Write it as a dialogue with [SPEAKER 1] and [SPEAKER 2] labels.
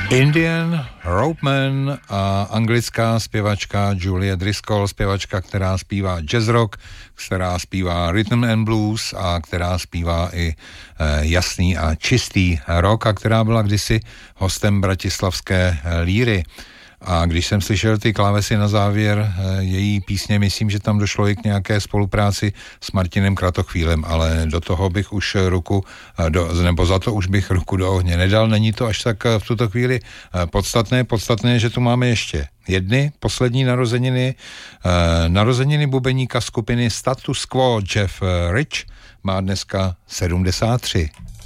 [SPEAKER 1] Indian Ropeman a anglická zpěvačka Julia Driscoll, zpěvačka, která zpívá jazz rock, která zpívá rhythm and blues a která zpívá i jasný a čistý rock a která byla kdysi hostem bratislavské líry. A když jsem slyšel ty klávesy na závěr její písně, myslím, že tam došlo i k nějaké spolupráci s Martinem Kratochvílem, ale do toho bych už nebo za to už bych ruku do ohně nedal. Není to až tak v tuto chvíli podstatné, že tu máme ještě jedny poslední narozeniny bubeníka skupiny Status Quo. Jeff Rich má dneska 73.